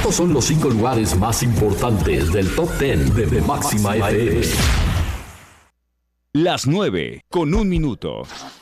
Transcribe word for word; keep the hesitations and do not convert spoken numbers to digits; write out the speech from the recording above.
Estos son los cinco lugares más importantes del Top diez de, de Máxima F M. Las nueve con un minuto.